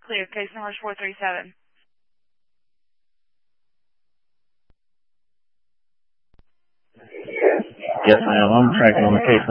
Clear. Case number is 437. Yes, ma'am. I'm tracking on the case